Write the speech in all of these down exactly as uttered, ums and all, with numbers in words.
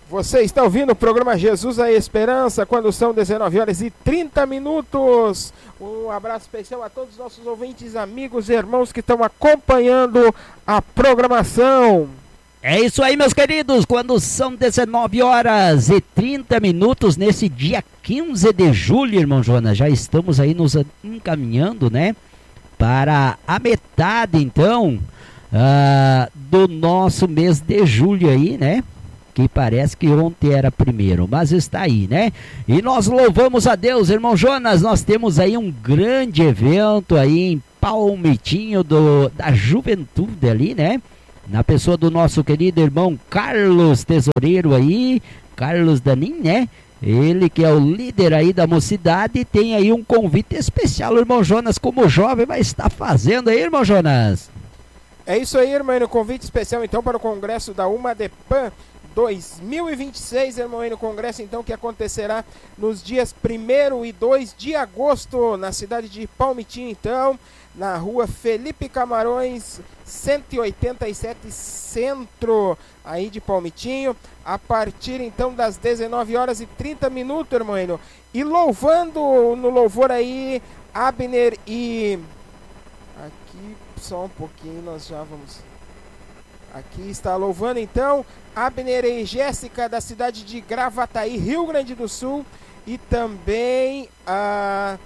Você está ouvindo o programa Jesus a Esperança, quando são dezenove horas e trinta minutos. Um abraço especial a todos os nossos ouvintes, amigos e irmãos que estão acompanhando a programação. É isso aí, meus queridos, quando são dezenove horas e trinta minutos, nesse dia quinze de julho, irmão Jonas, já estamos aí nos encaminhando, né, para a metade, então, uh, do nosso mês de julho aí, né, que parece que ontem era primeiro, mas está aí, né? E nós louvamos a Deus, irmão Jonas, nós temos aí um grande evento aí em Palmitinho do, da juventude ali, né? Na pessoa do nosso querido irmão Carlos Tesoureiro aí, Carlos Danin, né? Ele que é o líder aí da mocidade, tem aí um convite especial, irmão Jonas, como jovem vai estar fazendo aí, irmão Jonas? É isso aí, irmão, um convite especial então para o congresso da UMADEPAN dois mil e vinte e seis, irmão, no congresso então que acontecerá nos dias primeiro e dois de agosto na cidade de Palmitinho, então, na rua Felipe Camarões, cento e oitenta e sete, centro aí de Palmitinho, a partir então das dezenove horas e trinta minutos, irmão, e louvando no louvor aí Abner e aqui só um pouquinho nós já vamos aqui está louvando então Abner e Jéssica da cidade de Gravataí, Rio Grande do Sul, e também a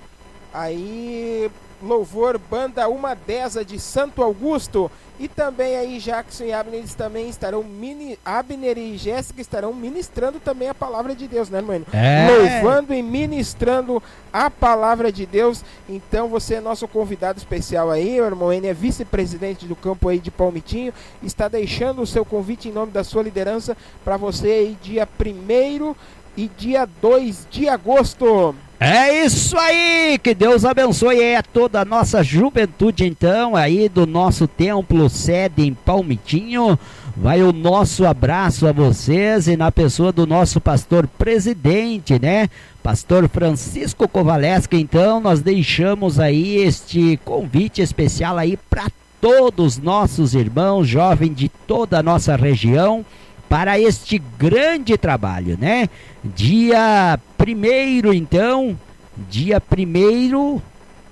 aí louvor banda Uma Deza de Santo Augusto, e também aí Jackson e Abner eles também estarão mini, Abner e Jéssica estarão ministrando também a palavra de Deus, né, irmão? É. Louvando e ministrando a palavra de Deus. Então você é nosso convidado especial aí, o irmão N é vice-presidente do campo aí de Palmitinho, está deixando o seu convite em nome da sua liderança para você aí dia primeiro e dia dois de agosto. É isso aí, que Deus abençoe aí a toda a nossa juventude então, aí do nosso templo sede em Palmitinho. Vai o nosso abraço a vocês e na pessoa do nosso pastor presidente, né? Pastor Francisco Kovaleski, então nós deixamos aí este convite especial aí para todos os nossos irmãos jovens de toda a nossa região, para este grande trabalho, né? Dia primeiro, então, dia primeiro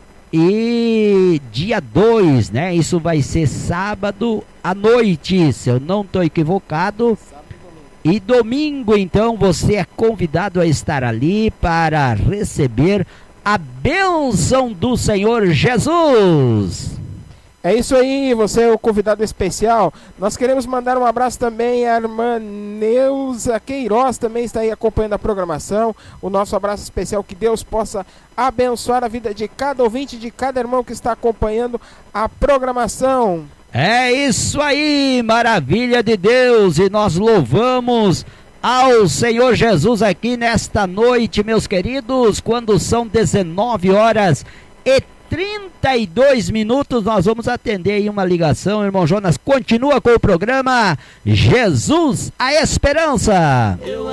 e dia dois, né? Isso vai ser sábado à noite, se eu não estou equivocado. E domingo, então, você é convidado a estar ali para receber a bênção do Senhor Jesus. É isso aí, você é o convidado especial. Nós queremos mandar um abraço também à irmã Neuza Queiroz, também está aí acompanhando a programação. O nosso abraço especial, que Deus possa abençoar a vida de cada ouvinte, de cada irmão que está acompanhando a programação. É isso aí, maravilha de Deus, e nós louvamos ao Senhor Jesus aqui nesta noite, meus queridos, quando são dezenove horas e trinta e dois minutos, nós vamos atender aí uma ligação, irmão Jonas, continua com o programa Jesus a Esperança.